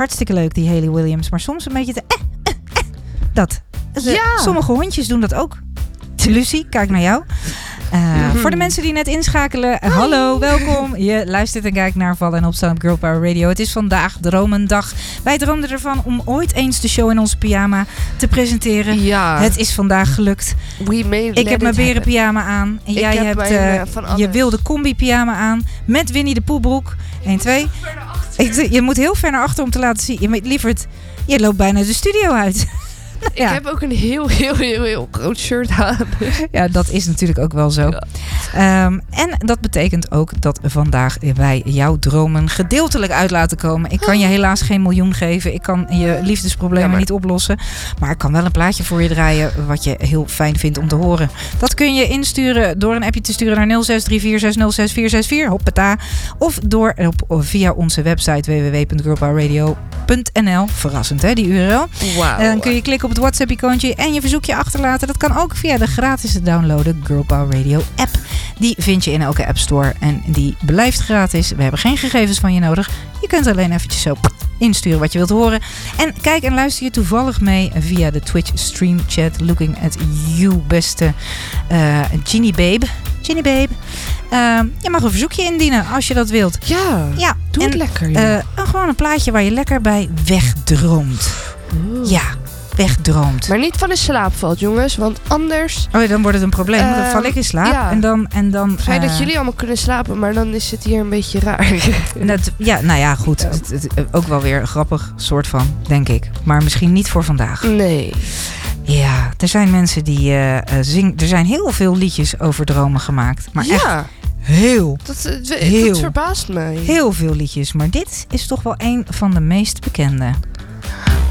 Hartstikke leuk, die Hayley Williams. Maar soms een beetje dat. Ja. Sommige hondjes doen dat ook. Lucie, kijk naar jou. Voor de mensen die net inschakelen, hallo, welkom. Je luistert en kijkt naar Vallen en Opstaan op Girl Power Radio. Het is vandaag Dromendag. Wij droomden ervan om ooit eens de show in onze pyjama te presenteren. Ja. Het is vandaag gelukt. Ik heb mijn berenpyjama aan. En jij hebt je wilde combi-pyjama aan. Met Winnie de Poelbroek. 1, 2. Je moet heel ver naar achter om te laten zien. Lieverd, je loopt bijna de studio uit. Ik heb ook een heel groot shirt aan. Ja, dat is natuurlijk ook wel zo. Ja. En dat betekent ook dat vandaag wij jouw dromen gedeeltelijk uit laten komen. Ik kan je helaas geen miljoen geven. Ik kan je liefdesproblemen niet oplossen. Maar ik kan wel een plaatje voor je draaien wat je heel fijn vindt om te horen. Dat kun je insturen door een appje te sturen naar 0634606464. Hoppata. Of door via onze website www.girlpowerradio.nl. Verrassend hè, die URL. Wow. Dan kun je klikken op het WhatsApp-icoontje en je verzoekje achterlaten. Dat kan ook via de gratis te downloaden Girl Power Radio app. Die vind je in elke App Store en die blijft gratis. We hebben geen gegevens van je nodig. Je kunt alleen eventjes zo insturen wat je wilt horen. En kijk en luister je toevallig mee via de Twitch stream chat. Looking at you, beste Ginny Babe. Ginny Babe. Je mag een verzoekje indienen als je dat wilt. Ja, doe het lekker. Gewoon een plaatje waar je lekker bij wegdroomt. Ja, wegdroomt. Maar niet van in slaap valt, jongens. Want anders... Oh ja, dan wordt het een probleem. Dan val ik in slaap. Ja. En dan fijn dat jullie allemaal kunnen slapen, maar dan is het hier een beetje raar. Goed. Het, ook wel weer een grappig soort van, denk ik. Maar misschien niet voor vandaag. Nee. Ja, er zijn mensen die zingen. Er zijn heel veel liedjes over dromen gemaakt. Maar echt heel. Dat verbaast mij. Heel veel liedjes. Maar dit is toch wel een van de meest bekende.